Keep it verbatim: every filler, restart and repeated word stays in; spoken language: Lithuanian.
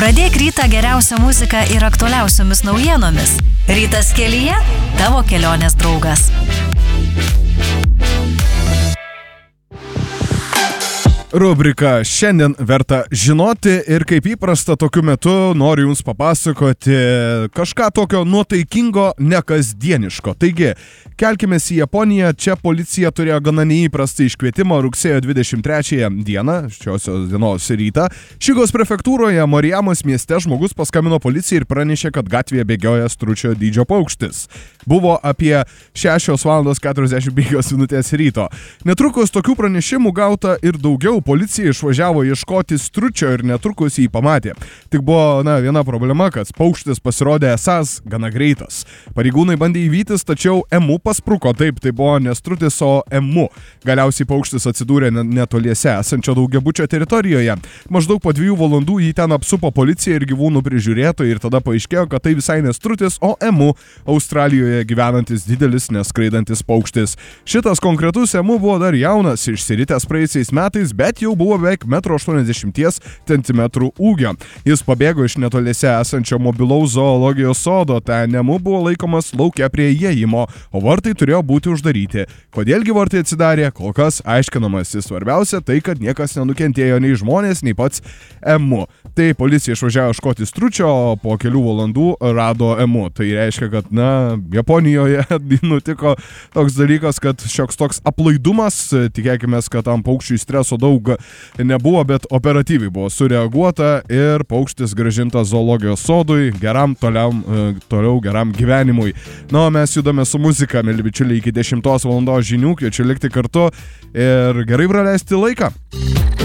Pradėk rytą geriausią muziką ir aktualiausiomis naujienomis. Rytas kelyje – tavo kelionės draugas. Rubrika šiandien verta žinoti ir kaip įprasta tokiu metu noriu jums papasakoti kažką tokio nuotaikingo, nekasdieniško. Taigi, kelkimės į Japoniją, čia policija turėjo gana neįprastą iškvietimą rugsėjo dvidešimt trečiąją dieną, šiosios dienos rytą. Šigos prefektūroje Moriyamos mieste žmogus paskambino policijai ir pranešė, kad gatvėje bėgioja stručio dydžio paukštis. Buvo apie šešios valandos keturiasdešimt penkios minutės ryto. Netrukus tokių pranešimų gauta ir daugiau. Policija išvažiavo ieškoti stručio ir netrukus jį pamatė. Tik buvo, na, viena problema, kad paukštis pasirodė esąs gana greitas. Pareigūnai bandė įvytis, tačiau emu paspruko. Taip, tai buvo ne strutis, o emu. Galiausiai paukštis atsidūrė netoliese esančio daugiabučio teritorijoje. Maždaug po dviejų valandų jį ten apsupo policija ir gyvūnų prižiūrėtojai ir tada paaiškėjo, kad tai visai ne strutis, o emu, Australijoje gyvenantis didelis neskraidantis paukštis. Šitas konkretus emu buvo dar jaunas, išsiritęs praėjusiais metais, bet jau buvo beveik metro aštuoniasdešimties centimetrų ūgio. Jis pabėgo iš netoliese esančio mobilaus zoologijos sodo, ten emu buvo laikomas lauke prie įėjimo, o vartai turėjo būti uždaryti. Kodėlgi vartai atsidarė, kol kas aiškinamasi. Svarbiausia tai, kad niekas nenukentėjo nei žmonės, nei pats emu. Tai policija išvažiavo ieškoti stručio, o po kelių valandų rado emu. Tai reiškia, kad, na, Japonijoje nutiko toks dalykas, kad šioks toks aplaidumas, tikėkime, kad tam paukščiui streso daug nebuvo, bet operatyviai buvo sureaguota ir paukštis grąžintas zoologijos sodui geram toliau, toliau geram gyvenimui. Na, o mes judame su muzika, mieli bičiuliai, iki dešimtos valandos žinių, kviečiu likti kartu ir gerai praleisti laiką.